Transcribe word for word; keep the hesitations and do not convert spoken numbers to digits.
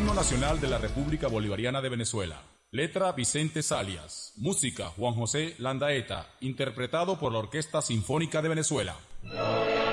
Himno Nacional de la República Bolivariana de Venezuela. Letra Vicente Salias. Música Juan José Landaeta, interpretado por la Orquesta Sinfónica de Venezuela.